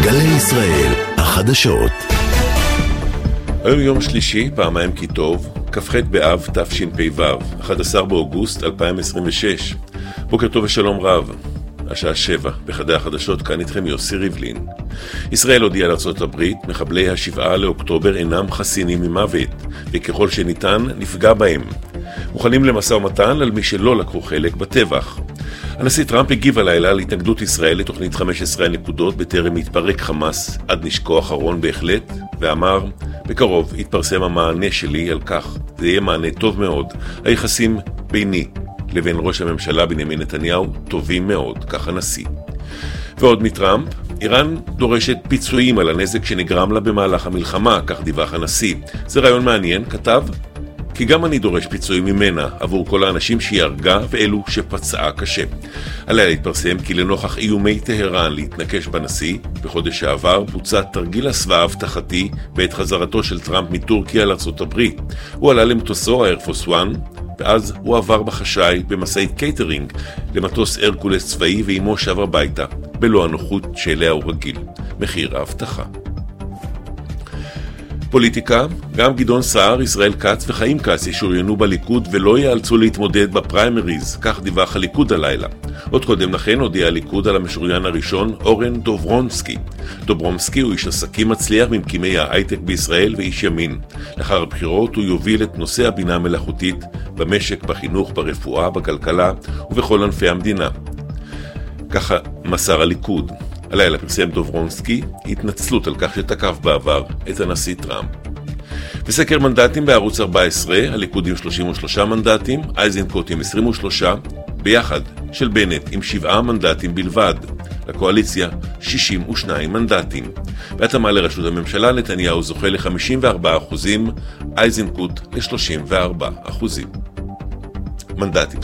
גלי ישראל, החדשות. היום יום שלישי, פעמיים כי טוב, כ"ח באב תשפ"ו, 11 באוגוסט 2026. בוקר טוב ושלום רב. השעה 7, בחדי החדשות, כאן איתכם יוסי ריבלין. ישראל הודיעה לארצות הברית, מחבלי ה7 לאוקטובר אינם חסינים ממוות, וככל שניתן נפגע בהם. מוכנים למשא ומתן על מי שלא לקחו חלק בטבח. הנשיא טראמפ הגיב הלילה על התנגדות ישראל לתוכנית 15 הנקודות בטרם יתפרק חמאס עד נשקו האחרון בהחלט, ואמר, בקרוב יתפרסם המענה שלי על כך, זה יהיה מענה טוב מאוד. היחסים ביני לבין ראש הממשלה בנימין נתניהו טובים מאוד, כך הנשיא. ועוד מטראמפ, איראן דורשת פיצויים על הנזק שנגרם לה במהלך המלחמה, כך דיווח הנשיא. זה רעיון מעניין, כתב, כי גם אני דורש פיצויים ממנה עבור כל האנשים שהיא הרגה ואלו שפצעה קשה. עליה התפרסם כי לנוכח איומי טהרן להתנקש בנשיא, בחודש שעבר בוצע תרגיל הסוואה הבטחתי בעת חזרתו של טראמפ מטורקיה לארצות הברית. הוא עלה למטוסו האיירפורס 1, ואז הוא עבר בחשאי במסעית קייטרינג למטוס הרקולס צבאי ועמו שב הביתה, בלא הנוחות שאליה הוא רגיל. מחיר ההבטחה. פוליטיקה, גם גדעון סער, ישראל כץ וחיים כץ ישוריינו בליכוד ולא ייאלצו להתמודד בפריימריז, כך דיווח הליכוד הלילה. עוד קודם לכן הודיע הליכוד על המשוריין הראשון, אורן דוברונסקי. דוברונסקי הוא איש עסקים מצליח ממקימי ההייטק בישראל ואיש ימין. לאחר הבחירות הוא יוביל את נושא הבינה המלאכותית במשק, בחינוך, ברפואה, בכלכלה ובכל ענפי המדינה. ככה מסר הליכוד. הלילה פרסם דוברונסקי התנצלות על כך שתקף בעבר את הנשיא טראמפ. בסקר מנדטים בערוץ 14, הליכוד עם 33 מנדטים, איזנקוט עם 23, ביחד של בנט עם 7 מנדטים בלבד, לקואליציה 62 מנדטים. בהתאמה לראשות הממשלה, נתניהו זוכה ל-54%, איזנקוט ל-34%. מנדטים.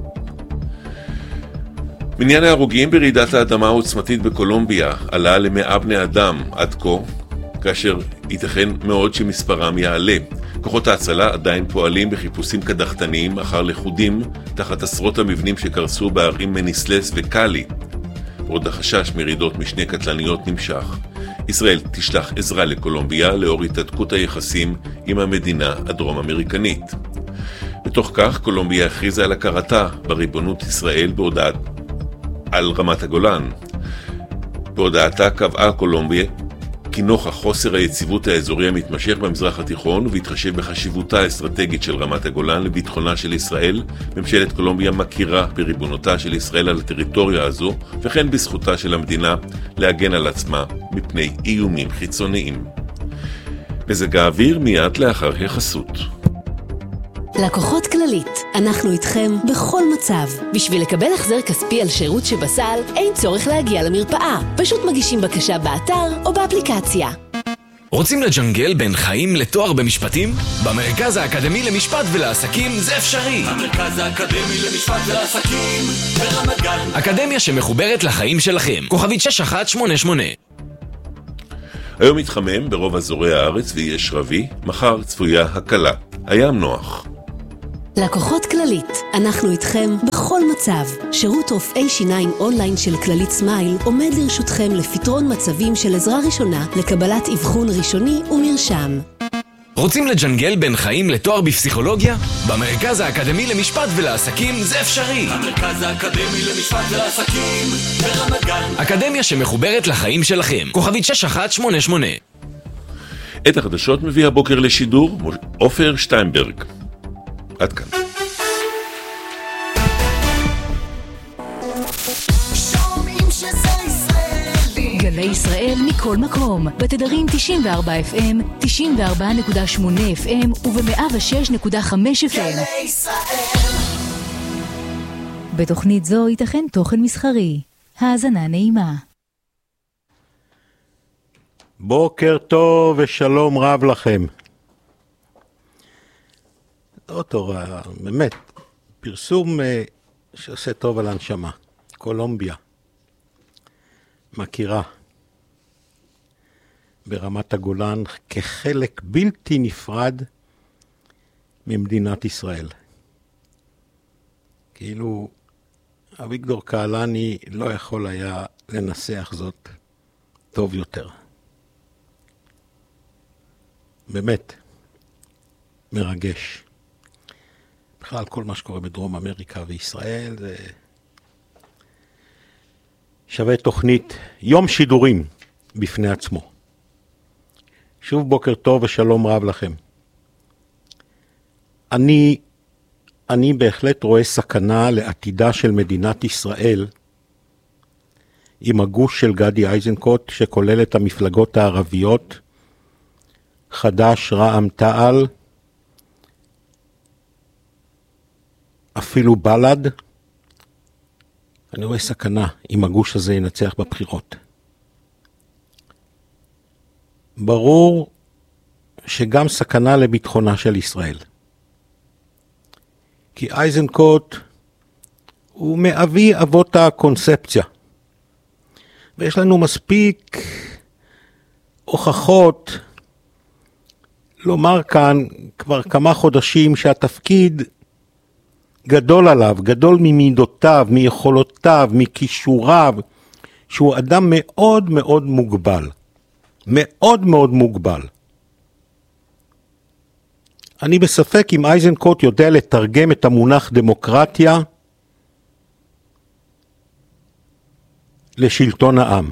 מניין ההרוגים ברעידת האדמה העוצמתית בקולומביה עלה ל100 בני אדם עד כה, כאשר ייתכן מאוד שמספרם יעלה. כוחות ההצלה עדיין פועלים בחיפושים קדחתניים אחר לכודים תחת עשרות המבנים שקרסו בערים מניסלס וקאלי. עוד החשש מרעידות משנה קטלניות נמשך. ישראל תשלח עזרה לקולומביה לאור התהדקות היחסים עם המדינה הדרום אמריקנית. בתוך כך קולומביה הכריזה על הכרתה בריבונות ישראל בהודעת על רמת הגולן. בהודעתה קבעה קולומביה כי נוכח חוסר היציבות האזורי המתמשך במזרח התיכון ובהתחשב בחשיבותה האסטרטגית של רמת הגולן לביטחונה של ישראל, ממשלת קולומביה מכירה בריבונותה של ישראל על הטריטוריה הזו, וכן בזכותה של המדינה להגן על עצמה מפני איומים חיצוניים. מזג האוויר מיד לאחר החסות. לקוחות כללית, אנחנו איתכם בכל מצב. בשביל לקבל החזר כספי על שירות שבסל, אין צורך להגיע למרפאה. פשוט מגישים בקשה באתר או באפליקציה. רוצים לג'נגל בין חיים לתואר במשפטים? במרכז האקדמי למשפט ולעסקים זה אפשרי. המרכז האקדמי למשפט ולעסקים ברמת גן. אקדמיה שמחוברת לחיים שלכם. כוכבית 6188. היום מתחמם ברוב אזורי הארץ ויהיה שרבי, מחר צפויה הקלה. הים נוח. לקוחות כללית, אנחנו איתכם בכל מצב. שירות רופאי שיניים אונליין של כללית סמייל עומד לרשותכם לפתרון מצבים של עזרה ראשונה לקבלת אבחון ראשוני ומרשם. רוצים לג'נגל בין חיים לתואר בפסיכולוגיה? במרכז האקדמי למשפט ולעסקים זה אפשרי. המרכז האקדמי למשפט ולעסקים ברמת גן. אקדמיה שמחוברת לחיים שלכם. כוכבית 6188. את החדשות מביא הבוקר לשידור עופר שטיינברג. עד כאן. גלי ישראל מכל מקום, בתדרים 94 FM, 94.8 FM וב-106.5 FM. גלי ישראל. בתוכנית זו ייתכן תוכן מסחרי. האזנה נעימה. בוקר טוב ושלום רב לכם. דוקטור, באמת, פרסום שעושה טוב על הנשמה. קולומביה מכירה ברמת הגולן כחלק בלתי נפרד ממדינת ישראל. כאילו אביגדור קהלני לא יכול היה לנסח זאת טוב יותר. באמת מרגש. בכלל כל מה שקורה בדרום אמריקה וישראל זה שווה תוכנית יום שידורים בפני עצמו. שוב בוקר טוב ושלום רב לכם. אני בהחלט רואה סכנה לעתידה של מדינת ישראל עם הגוש של גדי איזנקוט שכולל את המפלגות הערביות, חד"ש, רע"מ, תע"ל, אפילו בל"ד. אני רואה סכנה אם הגוש הזה ינצח בבחירות. ברור שגם סכנה לביטחונה של ישראל. כי איזנקוט הוא מאבי אבות הקונספציה. ויש לנו מספיק הוכחות לומר כאן כבר כמה חודשים שהתפקיד גדול עליו, גדול ממידותיו, מיכולותיו, מכישוריו, שהוא אדם מאוד מאוד מוגבל. מאוד מאוד מוגבל. אני בספק אם איזנקוט יודע לתרגם את המונח דמוקרטיה לשלטון העם.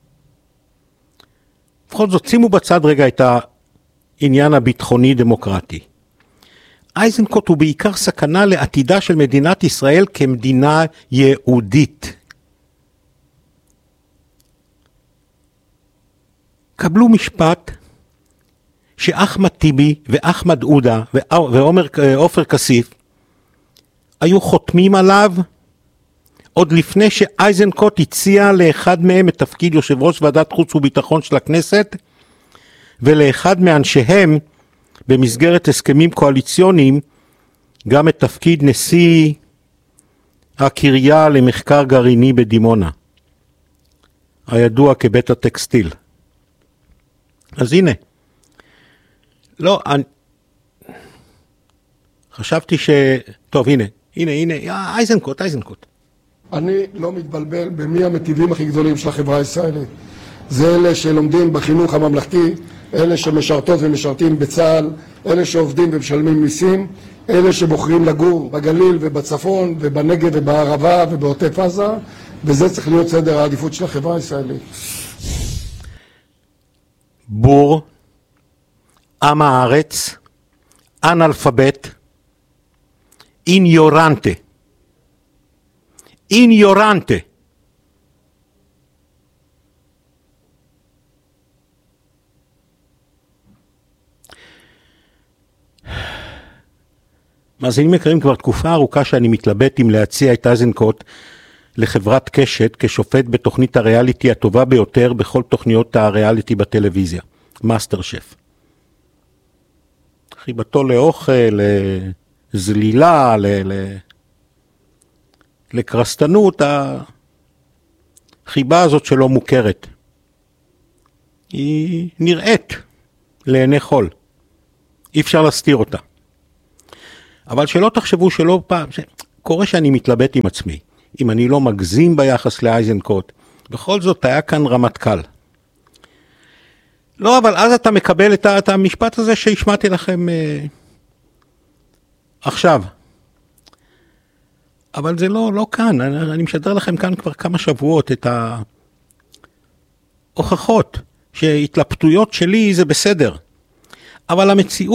בכל זאת, שימו בצד רגע את העניין הביטחוני דמוקרטי. איזנקוט הוא בעיקר סכנה לעתידה של מדינת ישראל כמדינה יהודית. קבלו משפט שאחמד טיבי ואחמד עודה ועופר כסיף היו חותמים עליו עוד לפני שאיזנקוט הציע לאחד מהם את תפקיד יושב ראש ועדת חוץ וביטחון של הכנסת, ולאחד מאנשיהם במסגרת הסכמים קואליציוניים גם את תפקיד נשיא הקריה למחקר גרעיני בדימונה, הידוע כבית הטקסטיל. אז הנה, לא, חשבתי טוב, הנה, איזנקוט. אני לא מתבלבל במי המטיבים הכי גדולים של החברה הישראלית. זה אלה שלומדים בחינוך הממלכתי, אלה שמשרתות ומשרתים בצה"ל, אלה שעובדים ומשלמים מיסים, אלה שבוחרים לגור בגליל ובצפון ובנגב ובערבה ובעוטף עזה, וזה צריך להיות סדר העדיפות של החברה הישראלית. בור, עם הארץ, אנאלפבית, איניורנטה. מאזינים יקרים, כבר תקופה ארוכה שאני מתלבט אם להציע את איזנקוט לחברת קשת כשופט בתוכנית הריאליטי הטובה ביותר בכל תוכניות הריאליטי בטלוויזיה, מאסטר שף. חיבתו לאוכל, לזלילה, לקרסתנות, החיבה הזאת שלא מוכרת. היא נראית לעיני חול. אי אפשר להסתיר אותה. אבל שלא תחשבו שלא פעם, קורה שאני מתלבט עם עצמי. אם אני לא מגזים ביחס לאיזנקוט, בכל זאת היה כאן רמטכ"ל. לא, אבל אז אתה מקבל את המשפט הזה שהשמעתי לכם עכשיו. אבל זה לא כאן, אני משדר לכם כאן כבר כמה שבועות את ההוכחות שהתלבטויות שלי זה בסדר. אבל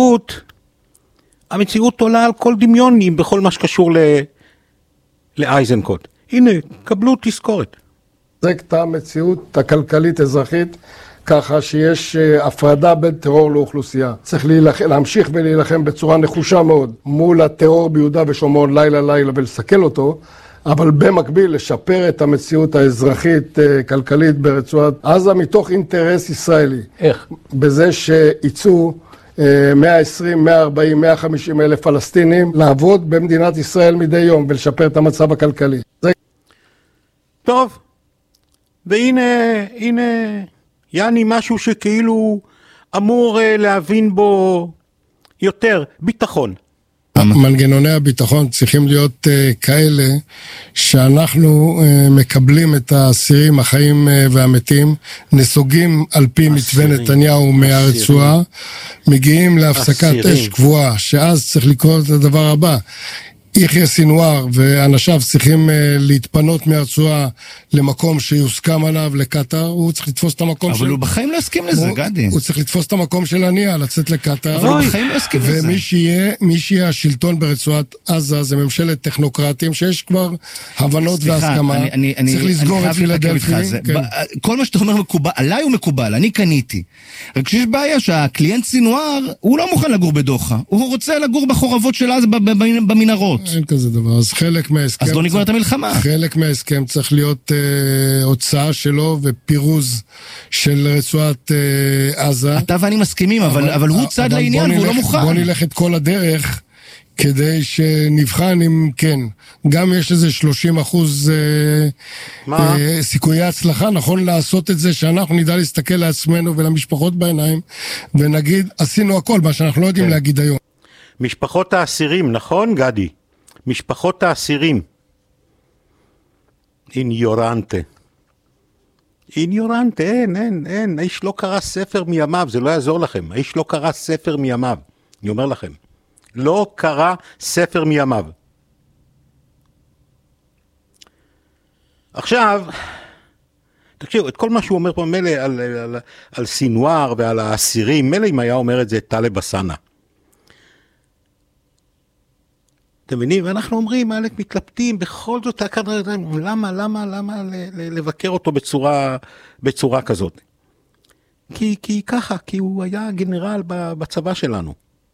המציאות עולה על כל דמיון בכל מה שקשור לאיזנקוט. הנה, קבלו תזכורת. זה את המציאות הכלכלית-אזרחית, ככה שיש הפרדה בין טרור לאוכלוסייה. צריך להמשיך ולהילחם בצורה נחושה מאוד מול הטרור ביהודה ושומרון לילה ולסכל אותו, אבל במקביל לשפר את המציאות האזרחית-כלכלית ברצועת עזה מתוך אינטרס ישראלי. איך? בזה שיצאו 120, 140, 150 אלף פלסטינים לעבוד במדינת ישראל מדי יום ולשפר את המצב הכלכלי. טוב, והנה יעני משהו שכאילו אמור להבין בו יותר, ביטחון. מנגנוני הביטחון צריכים להיות כאלה שאנחנו מקבלים את האסירים החיים והמתים, נסוגים על פי מתווה נתניהו מהרצועה, מגיעים להפסקת אש קבועה, שאז צריך לקרוא את הדבר הבא. יחיא סינואר ואנשיו צריכים להתפנות מהרצועה למקום שיוסכם עליו לקטר, הוא צריך לתפוס את המקום אבל הוא בחיים לא הסכים לזה, גדי. הוא צריך לתפוס את המקום של הנייה, לצאת לקטר. אבל הוא בחיים לא הסכים לזה. ומי שיהיה השלטון ברצועת עזה זה ממשלת טכנוקרטים, שיש כבר הבנות והסכמה. צריך לסגור את פילדלפי. כל מה שאתה אומר מקובל, עליי הוא מקובל, אני קניתי. רק שיש בעיה שהקליינט סינואר, הוא לא מוכן לגור בדוחה. הוא רוצה לגור בחורבות של עזה במנהרות. אין כזה דבר, אז חלק מההסכם... אז לא נגמר את המלחמה. חלק מההסכם צריך להיות הוצאה שלו ופירוז של רצועת עזה. אתה ואני מסכימים, אבל הוא צד לעניין והוא לא מוכן. בוא נלך את כל הדרך כדי שנבחן אם כן. גם יש איזה 30% סיכויי הצלחה, נכון לעשות את זה שאנחנו נדע להסתכל לעצמנו ולמשפחות בעיניים ונגיד, עשינו הכל, מה שאנחנו לא יודעים להגיד היום. משפחות האסירים, נכון גדי? משפחות האסירים. איניורנטה. אין. האיש לא קרא ספר מימיו, זה לא יעזור לכם. האיש לא קרא ספר מימיו. אני אומר לכם. לא קרא ספר מימיו. עכשיו, תקשיבו, את כל מה שהוא אומר פה מלא על סינואר ועל האסירים, מלא אם היה אומר את זה טלב אלסאנע. אתם מבינים? ואנחנו אומרים, אלק מתלבטים, בכל זאת, למה לבקר אותו בצורה כזאת? כי ככה, כי הוא היה גנרל בצבא שלנו.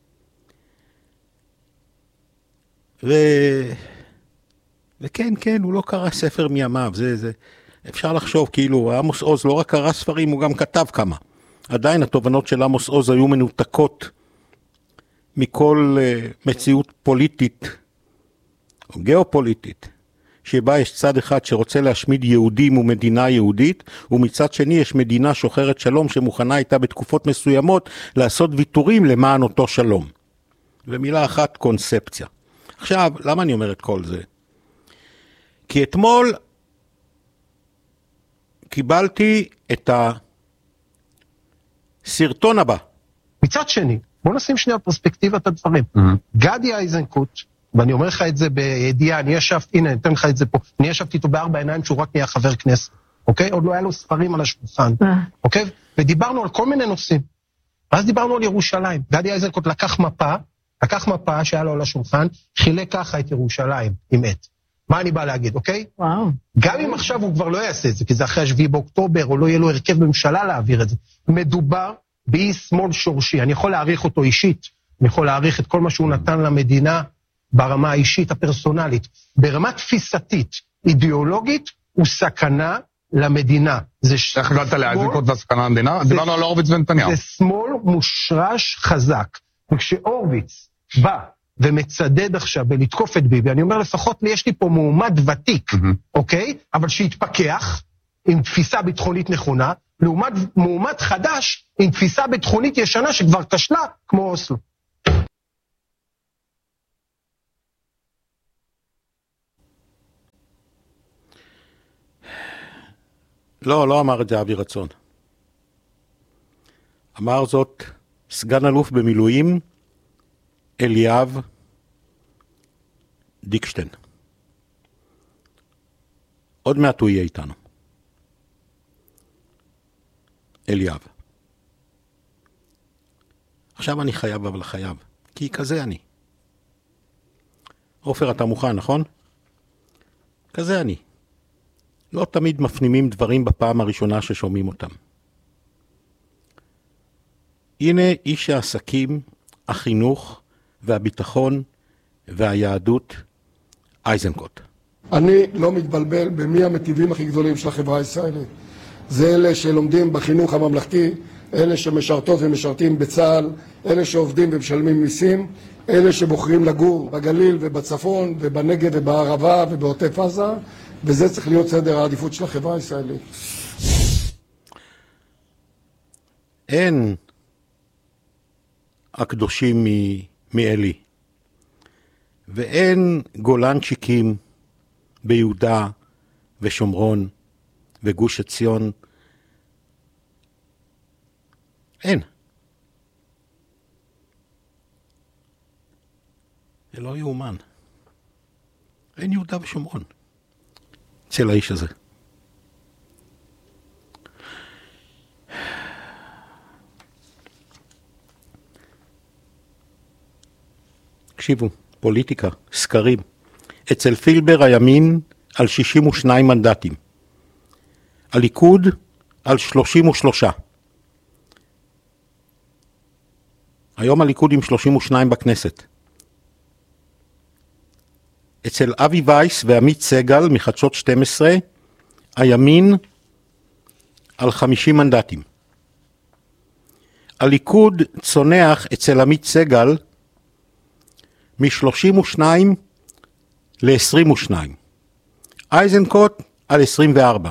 וכן, הוא לא קרא ספר מימיו, אפשר לחשוב, כאילו, עמוס עוז לא רק קרא ספרים, הוא גם כתב כמה. עדיין התובנות של עמוס עוז היו מנותקות מכל מציאות פוליטית, או גיאופוליטית, שבה יש צד אחד שרוצה להשמיד יהודים ומדינה יהודית, ומצד שני יש מדינה שוחרת שלום שמוכנה הייתה בתקופות מסוימות לעשות ויתורים למען אותו שלום. ומילה אחת, קונספציה. עכשיו, למה אני אומר את כל זה? כי אתמול קיבלתי את הסרטון הבא. מצד שני, בוא נשים שנייה פרספקטיבה את הדברים. גדי איזנקוט, ואני אומר לך את זה בידיעה, אני אתן לך את זה פה, אני ישבתי איתו בארבע עיניים שהוא רק נהיה חבר כנסת, אוקיי? עוד לא היה לו ספרים על השולחן, אוקיי? ודיברנו על כל מיני נושאים. ואז דיברנו על ירושלים. גדי איזנקוט לקח מפה שהיה לו על השולחן, חילק ככה את ירושלים עם עת. מה אני בא להגיד, אוקיי? וואו. גם אם עכשיו הוא כבר לא יעשה את זה, כי זה אחרי 7 באוקטובר, או לא יהיה לו הרכב ממשלה להעביר את זה. מדובר באי שמאל שורשי. אני יכול להעריך אותו אישית, אני יכול להעריך את כל מה שהוא נתן למדינה ברמה האישית הפרסונלית. ברמה תפיסתית, אידיאולוגית, הוא סכנה למדינה. איך הגעת לאיזנקוט והסכנה למדינה? דיברנו על הורוביץ ונתניהו. זה שמאל מושרש חזק. וכשהורוביץ בא ומצדד עכשיו בלתקוף את ביבי, אני אומר לפחות יש לי פה מועמד ותיק, אוקיי? אבל שיתפכח עם תפיסה ביטחונית נכונה, לעומת מועמד חדש עם תפיסה ביטחונית ישנה שכבר כשלה כמו אוסלו. לא אמר את זה אבי רצון. אמר זאת סגן אלוף במילואים אליאב דיקשטיין. עוד מעט הוא יהיה איתנו. אליאב. עכשיו אני חייב, אבל חייב. כי כזה אני. עופר, אתה מוכן, נכון? כזה אני. לא תמיד מפנימים דברים בפעם הראשונה ששומעים אותם. הנה איש העסקים, החינוך והביטחון והיהדות, איזנקוט. אני לא מתבלבל במי המטיבים הכי גדולים של החברה הישראלית. זה אלה שלומדים בחינוך הממלכתי, אלה שמשרתות ומשרתים בצה"ל, אלה שעובדים ומשלמים מיסים, אלה שבוחרים לגור בגליל ובצפון ובנגב ובערבה ובעוטף עזה, וזה צריך להיות סדר העדיפות של החברה הישראלית. אין הקדושים מאלי. ואין גולנצ'יקים ביהודה ושומרון וגוש עציון. אין. זה לא יאומן. אין יהודה ושומרון אצל האיש הזה. תקשיבו, פוליטיקה, סקרים. אצל פילבר הימין על 62 מנדטים. הליכוד על 33. היום הליכוד עם 32 בכנסת. אצל אבי וייס ועמית סגל מחדשות 12, הימין על 50 מנדטים. הליכוד צונח אצל עמית סגל מ-32 ל-22. אייזנקוט על 24.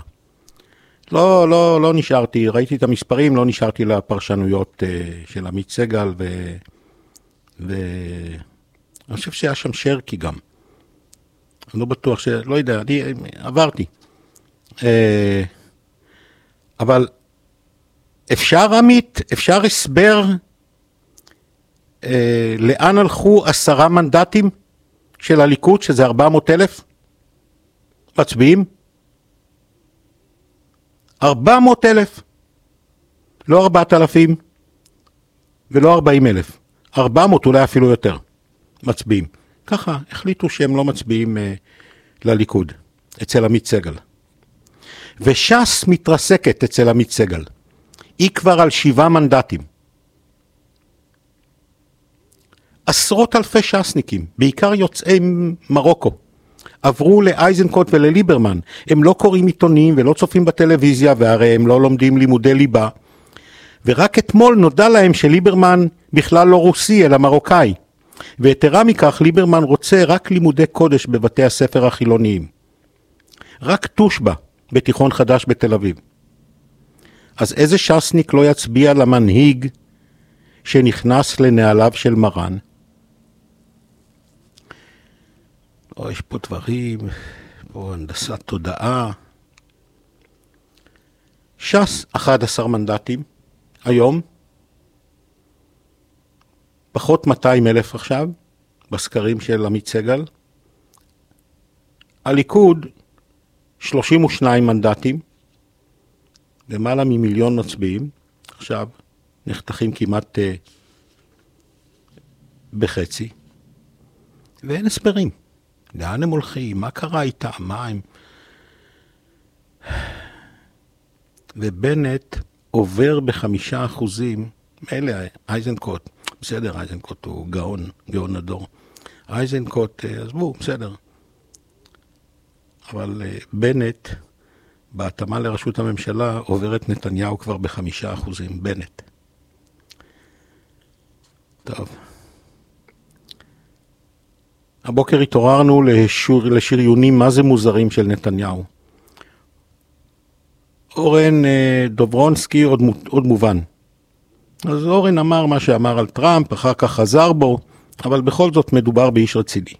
לא נשארתי, ראיתי את המספרים, לא נשארתי לפרשנויות של עמית סגל, ואני חושב שהיה שם שרקי גם. אני לא בטוח לא יודע, אני עברתי. אבל אפשר עמית, אפשר הסבר לאן הלכו 10 מנדטים של הליכוד, שזה 400,000 מצביעים? 400,000, לא 4,000 ולא 40,000, 400 אולי אפילו יותר מצביעים. ככה החליטו שהם לא מצביעים לליכוד, אצל עמית סגל. וש"ס מתרסקת אצל עמית סגל. היא כבר על 7 מנדטים. עשרות אלפי ש"סניקים, בעיקר יוצאי מרוקו, עברו לאייזנקוט ולליברמן. הם לא קוראים עיתונים ולא צופים בטלוויזיה, והרי הם לא לומדים לימודי ליבה. ורק אתמול נודע להם שליברמן בכלל לא רוסי אלא מרוקאי. ויתרה מכך, ליברמן רוצה רק לימודי קודש בבתי הספר החילוניים. רק תושבה בתיכון חדש בתל אביב. אז איזה ש"סניק לא יצביע למנהיג שנכנס לנעליו של מרן? יש פה דברים, פה הנדסת תודעה. ש"ס 11 מנדטים, היום, פחות 200,000 עכשיו, בסקרים של עמית סגל. הליכוד 32 מנדטים, למעלה ממיליון מצביעים, עכשיו נחתכים כמעט בחצי, ואין הסברים. לאן הם הולכים? מה קרה איתם? מה הם? ובנט עובר ב5%, מילא אייזנקוט, בסדר, אייזנקוט הוא גאון הדור. אייזנקוט, עזבו, בסדר. אבל בנט, בהתאמה לראשות הממשלה, עובר את נתניהו כבר ב5%, בנט. טוב. הבוקר התעוררנו לשריונים מה זה מוזרים של נתניהו. אורן דוברונסקי עוד מובן. אז אורן אמר מה שאמר על טראמפ, אחר כך חזר בו, אבל בכל זאת מדובר באיש רציני.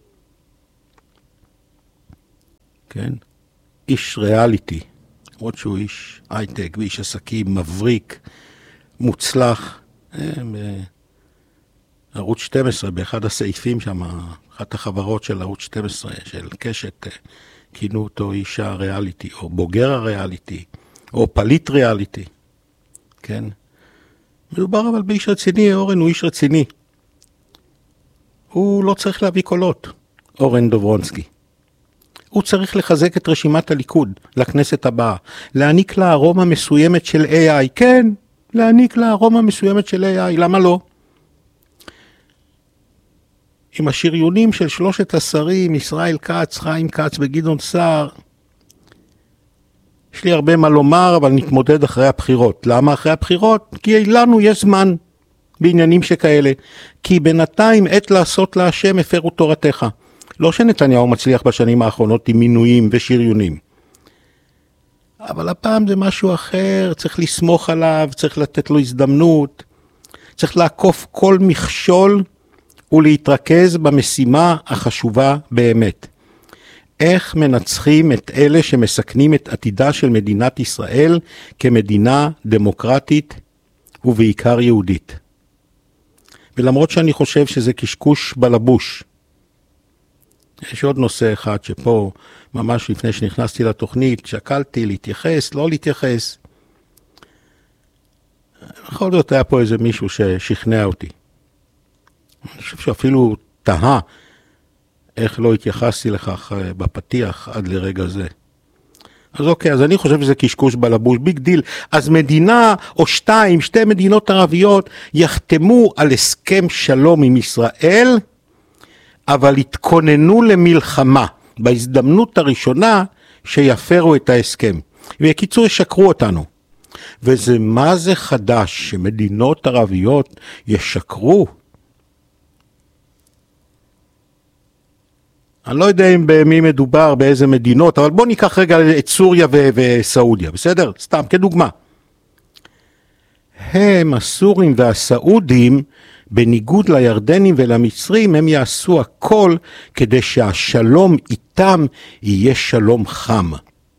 כן? איש ריאליטי, למרות שהוא איש הייטק ואיש עסקים, מבריק, מוצלח. ערוץ 12, באחד הסעיפים שם, אחת החברות של ערוץ 12, של קשת, כינו אותו איש הריאליטי, או בוגר הריאליטי, או פליט ריאליטי. כן? מדובר אבל באיש רציני, אורן הוא איש רציני. הוא לא צריך להביא קולות, אורן דוברונסקי. הוא צריך לחזק את רשימת הליכוד לכנסת הבאה, להעניק לה ארומה מסוימת של AI, כן, להעניק לה ארומה מסוימת של AI, למה לא? עם השריונים של 3 השרים, ישראל כץ, חיים כץ וגדעון סער, יש לי הרבה מה לומר, אבל נתמודד אחרי הבחירות. למה אחרי הבחירות? כי לנו יש זמן בעניינים שכאלה. כי בינתיים עת לעשות להשם הפרו תורתך. לא שנתניהו מצליח בשנים האחרונות עם מינויים ושריונים. אבל הפעם זה משהו אחר, צריך לסמוך עליו, צריך לתת לו הזדמנות, צריך לעקוף כל מכשול ולהתרכז במשימה החשובה באמת. איך מנצחים את אלה שמסכנים את עתידה של מדינת ישראל כמדינה דמוקרטית ובעיקר יהודית. ולמרות שאני חושב שזה קשקוש בלבוש, יש עוד נושא אחד שפה, ממש לפני שנכנסתי לתוכנית, שקלתי להתייחס, לא להתייחס. בכל זאת היה פה איזה מישהו ששכנע אותי. אני חושב שאפילו תהה איך לא התייחסתי לכך בפתיח עד לרגע זה. אז אוקיי, אז אני חושב שזה קשקוש בלבוש, ביג דיל. אז מדינה או שתי מדינות ערביות יחתמו על הסכם שלום עם ישראל, אבל התכוננו למלחמה בהזדמנות הראשונה שיפרו את ההסכם. ובקיצור ישקרו אותנו. וזה מה זה חדש שמדינות ערביות ישקרו? אני לא יודע אם במי מדובר, באיזה מדינות, אבל בוא ניקח רגע את סוריה וסעודיה, בסדר? סתם, כדוגמה. הם, הסורים והסעודים, בניגוד לירדנים ולמצרים, הם יעשו הכל כדי שהשלום איתם יהיה שלום חם.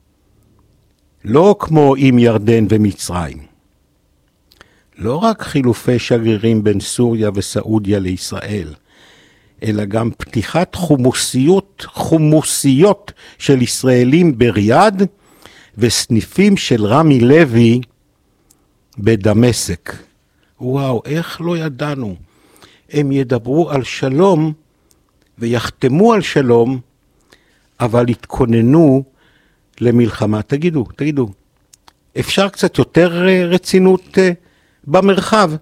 לא כמו עם ירדן ומצרים. לא רק חילופי שגרירים בין סוריה וסעודיה לישראל, אלא גם פתיחת חומוסיות של ישראלים בריאד, וסניפים של רמי לוי בדמשק. וואו, איך לא ידענו? הם ידברו על שלום ויחתמו על שלום, אבל התכוננו למלחמה. תגידו, אפשר קצת יותר רצינות במרחב?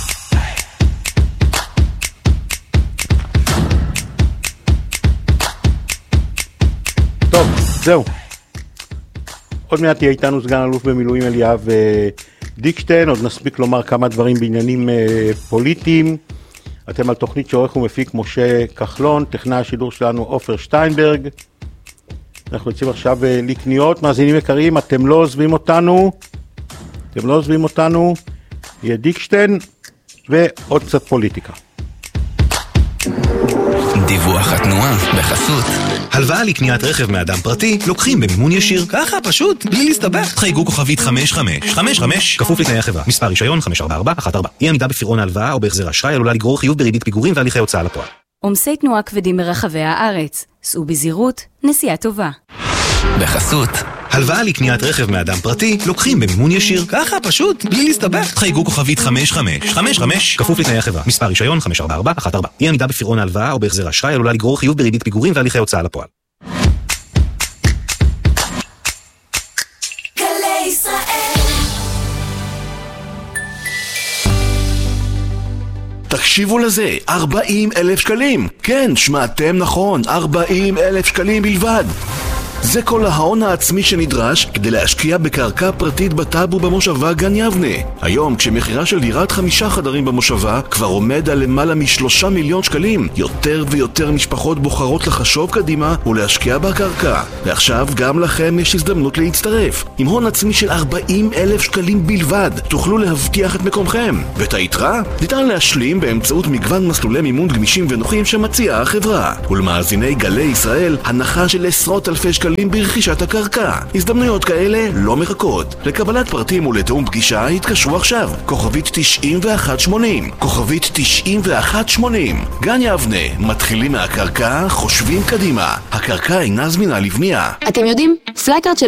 טוב, זהו. עוד מעט תהיה איתנו סגן אלוף במילואים אליאב דיקשטיין, עוד נספיק לומר כמה דברים בעניינים פוליטיים. אתם על תוכנית שעורך ומפיק משה כחלון, טכנאי השידור שלנו עופר שטיינברג. אנחנו יוצאים עכשיו לקניות, מאזינים יקרים, אתם לא עוזבים אותנו, יהיה דיקשטיין ועוד קצת פוליטיקה. דיווח התנועה בחסות. הלוואה לקניית רכב מאדם פרטי לוקחים במימון ישיר. ככה, פשוט, בלי להסתבך. חייגו כוכבית 5555, כפוף לתנאי החברה. מספר רישיון 54414. אי עמידה בפירעון ההלוואה או בהחזר אשראי עלולה לגרור חיוב בריבית פיגורים והליכי הוצאה לפועל. עומסי תנועה כבדים ברחבי הארץ. סעו בזהירות, נסיעה טובה. בחסות. הלוואה לקניית רכב מאדם פרטי לוקחים במימון ישיר. ככה, פשוט, בלי להסתבך. חייגו כוכבית 5555, כפוף לתנאי החברה. מספר רישיון 54414. אי עמידה בפירעון ההלוואה או בהחזר אשראי עלולה לגרור חיוב בריבית פיגורים והליכי הוצאה לפועל. תקשיבו לזה, 40,000 שקלים. כן, שמעתם נכון, 40,000 שקלים בלבד. זה כל ההון העצמי שנדרש כדי להשקיע בקרקע פרטית בטאבו במושבה גן יבנה. היום, כשמחירה של דירת 5 חדרים במושבה כבר עומד על למעלה מ3 מיליון שקלים, יותר ויותר משפחות בוחרות לחשוב קדימה ולהשקיע בקרקע. ועכשיו גם לכם יש הזדמנות להצטרף. עם הון עצמי של 40,000 שקלים בלבד, תוכלו להבטיח את מקומכם. ואת היתרה ניתן להשלים באמצעות מגוון מסלולי מימון גמישים ונוחים שמציעה החברה. ולמאזיני גלי ישראל, הנחה של עשרות אלפי שקלים ברכישת הקרקע. הזדמנויות כאלה לא מחכות. לקבלת פרטים ולתאום פגישה התקשרו עכשיו. כוכבית 9180. כוכבית 9180. גן יבנה, מתחילים מהקרקע, חושבים קדימה. הקרקע אינה זמינה לבנייה. אתם יודעים, פלייקארד של